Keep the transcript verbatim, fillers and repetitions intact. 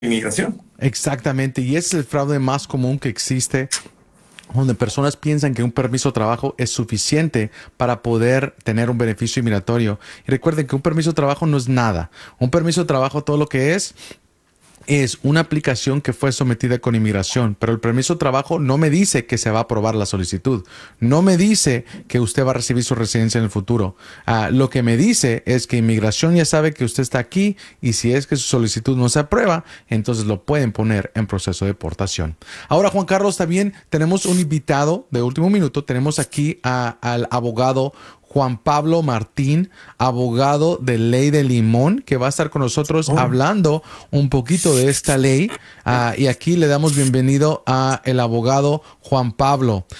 inmigración. Exactamente, y ese es el fraude más común que existe, donde personas piensan que un permiso de trabajo es suficiente para poder tener un beneficio migratorio. Y recuerden que un permiso de trabajo no es nada. Un permiso de trabajo todo lo que es es una aplicación que fue sometida con inmigración, pero el permiso de trabajo no me dice que se va a aprobar la solicitud. No me dice que usted va a recibir su residencia en el futuro. Ah, lo que me dice es que inmigración ya sabe que usted está aquí y si es que su solicitud no se aprueba, entonces lo pueden poner en proceso de deportación. Ahora, Juan Carlos, también tenemos un invitado de último minuto. Tenemos aquí a- al abogado Juan Pablo Martín, abogado de Ley de Limón, que va a estar con nosotros Oh, hablando un poquito de esta ley. Ah, y aquí le damos bienvenido a el abogado Juan Pablo.